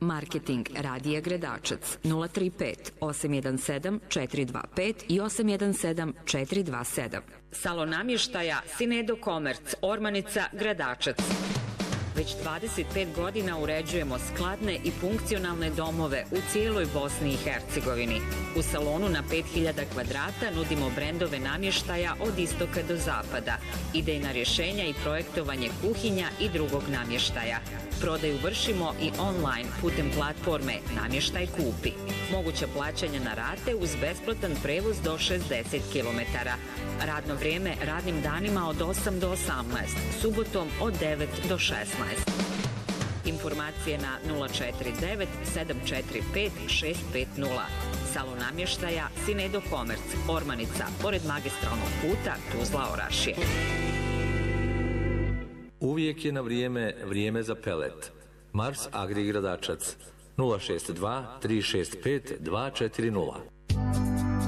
Marketing Radija Gredačac 035 817 425 i 817 427. Salon namještaja Sinedo Komerc, Ormanica, Gredačac. Već 25 godina uređujemo skladne i funkcionalne domove u cijeloj Bosni i Hercegovini. U salonu na 5000 kvadrata nudimo brendove namještaja od istoka do zapada, idejna rješenja i projektovanje kuhinja i drugog namještaja. Prodaju vršimo i online putem platforme Namještaj kupi. Moguće plaćanja na rate uz besplatan prevoz do 60 km. Radno vrijeme radnim danima od 8 do 18, subotom od 9 do 16. Informacije na 049 745 650. Salon namještaja Sinedo Komerc, Ormanica, pored magistralnog puta Tuzla-Orašje. Uvijek je na vrijeme za pelet. Mars Agri Gredačac 062 365 240.